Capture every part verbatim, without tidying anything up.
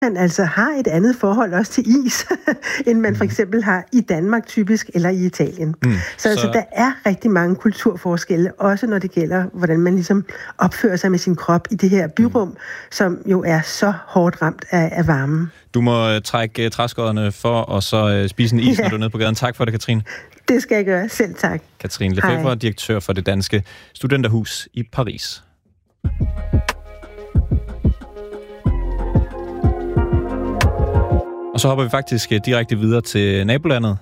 man altså har et andet forhold også til is, end man for eksempel har i Danmark typisk, eller i Italien. Mm, så, så altså, der er rigtig mange kulturforskelle, også når det gælder, hvordan man ligesom opfører sig med sin krop i det her byrum, mm. som jo er så hårdt ramt af, af varmen. Du må uh, trække uh, træskodderne for, og så uh, spise en is, ja. Når du er nede på gaden. Tak for det, Katrine. Det skal jeg gøre. Selv tak. Katrine Lefebvre, direktør for det danske studenterhus i Paris. Og så hopper vi faktisk direkte videre til nabolandet.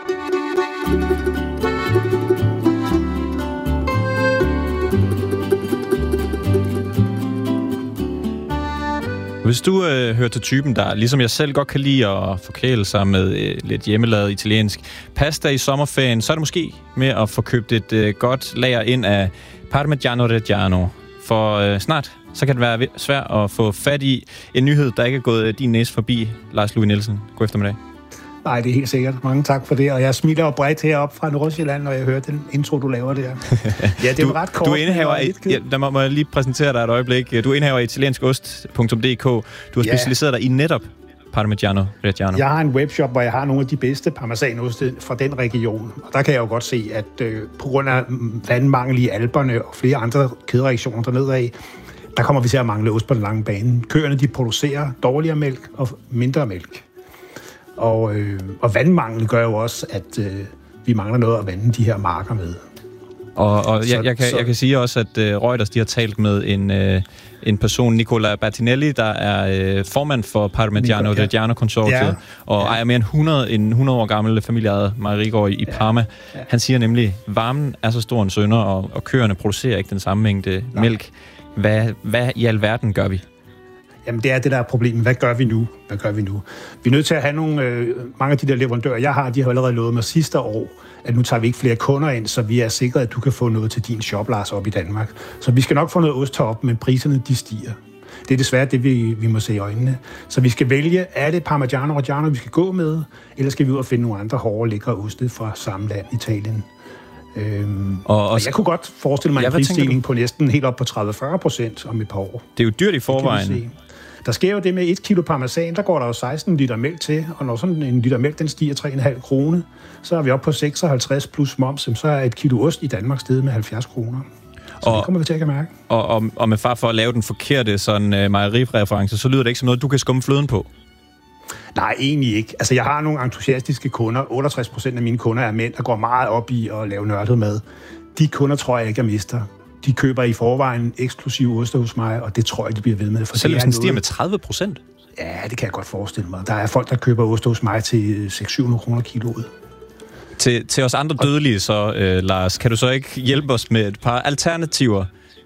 Hvis du øh, hører til typen, der ligesom jeg selv godt kan lide at forkæle sig med øh, lidt hjemmelavet italiensk pasta i sommerferien, så er det måske med at få købt et øh, godt lager ind af Parmigiano Reggiano. For øh, snart så kan det være svært at få fat i en nyhed, der ikke er gået din næse forbi. Lars Louis Nielsen, god eftermiddag. Nej, det er helt sikkert. Mange tak for det. Og jeg smiler jo bredt heroppe fra Nordsjælland, når jeg hører den intro, du laver der. Ja, det er du, ret kort. Du er indhaver af, ja, der må, må jeg lige præsentere dig et øjeblik. Du er indhaver af italienskost punktum d k. Du har ja. specialiseret dig i netop Parmigiano Reggiano. Jeg har en webshop, hvor jeg har nogle af de bedste parmesanoste fra den region. Og der kan jeg jo godt se, at øh, på grund af vandmangel i Alperne og flere andre kædereaktioner dernede af, der kommer vi til at mangle ost på den lange bane. Køerne, de producerer dårligere mælk og mindre mælk. Og, øh, og vandmangel gør jo også, at øh, vi mangler noget at vande de her marker med. Og, og så, jeg, jeg, kan, så... jeg kan sige også, at uh, Reuters de har talt med en, uh, en person, Nicola Bertinelli, der er uh, formand for Parmigiano Reggiano-konsortiet, ja. og ja. ejer mere end hundrede, en hundrede år gammel familieejet mejerigård i, i Parma. Ja. Ja. Han siger nemlig, at varmen er så stor en synder, og, og køerne producerer ikke den samme mængde Nej. mælk. Hvad, hvad i alverden gør vi? Jamen, det er det, der er problemet. Hvad gør vi nu? Hvad gør vi nu? Vi er nødt til at have nogle... Øh, mange af de der leverandører, jeg har, de har allerede lovet mig sidste år, at nu tager vi ikke flere kunder ind, så vi er sikre, at du kan få noget til din shop, Lars, op i Danmark. Så vi skal nok få noget ost op, men priserne, de stiger. Det er desværre det, vi, vi må se i øjnene. Så vi skal vælge, er det Parmigiano Reggiano, vi skal gå med, eller skal vi ud og finde nogle andre hårde, lækre oste fra samme land, Italien. Øhm, og, og jeg kunne godt forestille mig ja, en prisstigning på næsten helt op på tredive til fyrre procent om et par år. Det er jo dyrt i forvejen. Der sker jo det med et kilo parmesan, der går der jo seksten liter mælk til, og når sådan en liter mælk, den stiger tre komma fem kroner, så er vi oppe på seksoghalvtreds plus moms, så er et kilo ost i Danmark steget med halvfjerds kroner. Så og, det kommer vi til at mærke. Og, og, og med far for at lave den forkerte sådan uh, mejerireference, så lyder det ikke som noget, du kan skumme fløden på. Nej, egentlig ikke. Altså, jeg har nogle entusiastiske kunder. otteogtres procent af mine kunder er mænd, der går meget op i at lave nørdet mad. De kunder tror jeg ikke, jeg mister. De køber i forvejen eksklusive oste hos mig, og det tror jeg, de bliver ved med. For selv hvis den stiger med tredive procent? Ja, det kan jeg godt forestille mig. Der er folk, der køber oste hos mig til seks til syv hundrede kroner kiloet. Til, til os andre dødelige så, øh, Lars, kan du så ikke hjælpe os med et par alternativer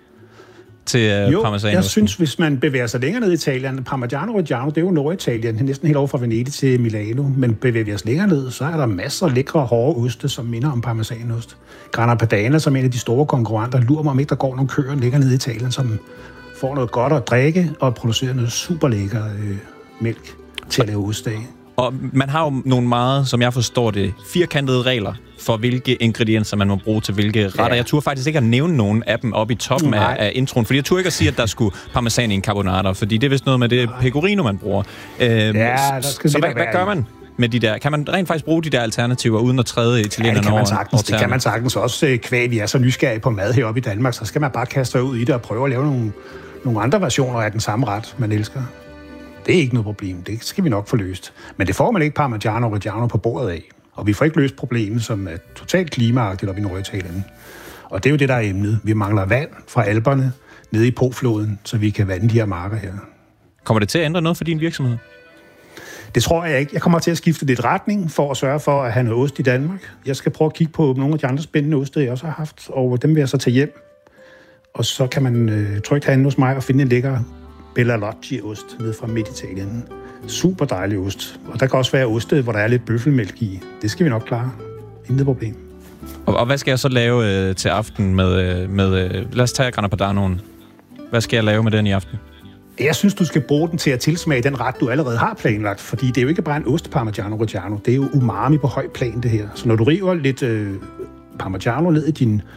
til øh, jo, parmesanost? Jeg synes, hvis man bevæger sig længere ned i Italien, Parmigiano Reggiano, det er jo Norditalien, næsten helt over fra Venedig til Milano, men bevæger vi os længere ned, så er der masser af lækre, hårde oste, som minder om parmesanost. Grana Padano, som er en af de store konkurrenter, lurer mig om ikke, der går nogle køer længere ned i Italien, som får noget godt at drikke og producerer noget super lækker øh, mælk til at lave ost af. Og man har jo nogle meget, som jeg forstår det, firkantede regler for, hvilke ingredienser man må bruge til hvilke retter. Ja. Jeg turde faktisk ikke at nævne nogen af dem op i toppen af, af introen, fordi jeg turde ikke at sige, at der skulle parmesan i en carbonara, fordi det er vist noget med det pecorino, man bruger. Øhm, ja, der skal så hvad, hvad gør man med de der? Kan man rent faktisk bruge de der alternativer, uden at træde italienerne ja, over? Sagtens, det kan man sagtens også. Kvæg, vi er så nysgerrige på mad heroppe i Danmark, så skal man bare kaste ud i det og prøve at lave nogle, nogle andre versioner af den samme ret, man elsker. Det er ikke noget problem. Det skal vi nok få løst. Men det får man ikke Parmigiano Reggiano på bordet af. Og vi får ikke løst problemet, som er totalt klimaagtigt op i Norditalien. Og det er jo det, der er emnet. Vi mangler vand fra Alperne nede i Po-floden, så vi kan vande de her marker her. Kommer det til at ændre noget for din virksomhed? Det tror jeg ikke. Jeg kommer til at skifte lidt retning for at sørge for at have noget ost i Danmark. Jeg skal prøve at kigge på nogle af de andre spændende oste, jeg også har haft, og dem vil jeg så tage hjem. Og så kan man øh, trygt have hos mig og finde en lækker Bella Loggi-ost ned fra Midt-Italien. Super dejlig ost. Og der kan også være oste, hvor der er lidt bøffelmælk i. Det skal vi nok klare. Intet problem. Og, og hvad skal jeg så lave øh, til aften med... Øh, med øh, lad os tage Grana Padanoen. Hvad skal jeg lave med den i aften? Jeg synes, du skal bruge den til at tilsmage den ret, du allerede har planlagt. Fordi det er jo ikke bare en ost Parmigiano Reggiano. Det er jo umami på høj plan, det her. Så når du river lidt øh, Parmigiano ned i din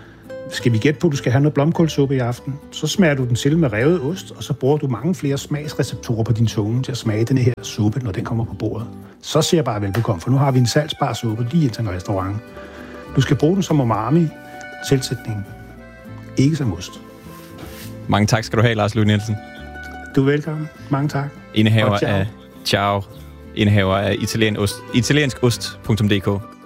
skal vi gætte på, at du skal have noget blomkålsuppe i aften? Så smager du den til med revet ost, og så bruger du mange flere smagsreceptorer på din tunge til at smage den her suppe, når den kommer på bordet. Så siger jeg bare velbekomme, for nu har vi en salgsbar suppe lige ind til en restaurant. Du skal bruge den som umami, tilsætning, ikke som ost. Mange tak skal du have, Lars Løve Nielsen. Du er velkommen. Mange tak. Indehaver af Ciao. Indehaver af italiensk ost punktum d k.